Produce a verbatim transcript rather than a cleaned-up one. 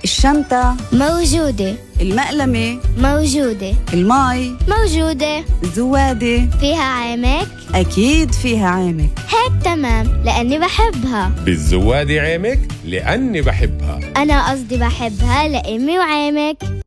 الشنطة موجودة. المقلمة موجودة. المي موجودة. الزوادة فيها عامك؟ أكيد فيها عامك. هيك تمام لأني بحبها. بالزوادة عامك لأني بحبها. أنا قصدي بحبها لأمي وعامك.